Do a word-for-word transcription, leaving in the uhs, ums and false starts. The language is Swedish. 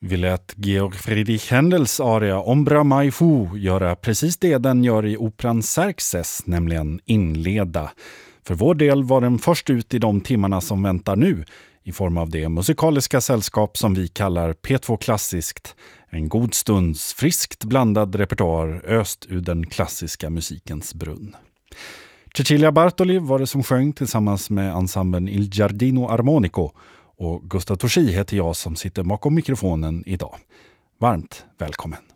Vi lät Georg Friedrich Händels aria Ombra Mai Fu göra precis det den gör i operan Xerxes, nämligen inleda. För vår del var den först ut i de timmarna som väntar nu i form av det musikaliska sällskap som vi kallar P två Klassiskt. En god stunds friskt blandad repertoar öst ur den klassiska musikens brunn. Cecilia Bartoli var det som sjöng tillsammans med ensemblen Il Giardino Armonico, och Gustav Torsi heter jag som sitter bakom mikrofonen idag. Varmt välkommen!